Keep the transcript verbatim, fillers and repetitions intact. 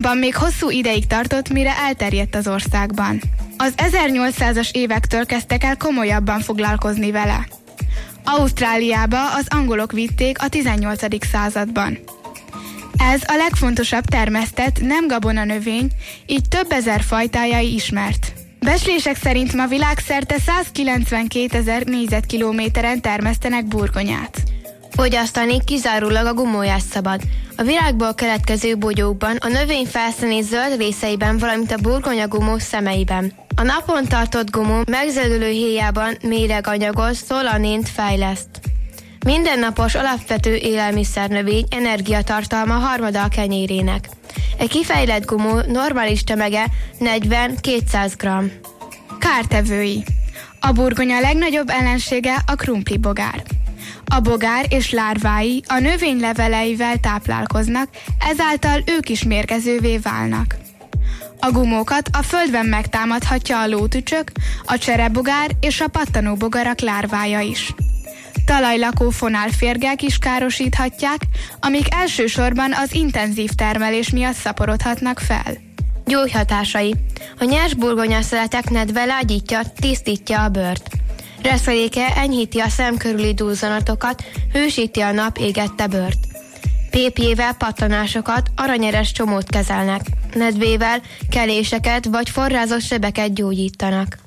Korábban még hosszú ideig tartott, mire elterjedt az országban. Az ezernyolcszázas évektől kezdtek el komolyabban foglalkozni vele. Ausztráliába az angolok vitték a tizennyolcadik században. Ez a legfontosabb termesztett nem gabona növény, így több ezer fajtája ismert. Becslések szerint ma világszerte százkilencvenkétezer négyzetkilométeren termesztenek burgonyát. Fogyasztani kizárólag a gumóját szabad. A virágból keletkező bogyókban, a növény felszíni zöld részeiben, valamint a burgonyagumó szemeiben. A napon tartott gumó megzöldülő héjában méreganyagot, szólanint fejleszt. Mindennapos alapvető élelmiszernövény energiatartalma harmada a kenyérének. Egy kifejlett gumó normális tömege negyven-kétszáz gramm. Kártevői. A burgonya legnagyobb ellensége a krumplibogár. A bogár és lárvái a növény leveleivel táplálkoznak, ezáltal ők is mérgezővé válnak. A gumókat a földben megtámadhatja a lótücsök, a cserebogár és a pattanóbogarak lárvája is. Talajlakó fonálférgek is károsíthatják, amik elsősorban az intenzív termelés miatt szaporodhatnak fel. Gyógyhatásai. A nyers burgonyaszeletek nedve lágyítja, tisztítja a bőrt. Reszeléke enyhíti a szem körüli duzzanatokat, hősíti a nap égette bőrt. Pépjével pattanásokat, aranyeres csomót kezelnek. Nedvével keléseket vagy forrázott sebeket gyógyítanak.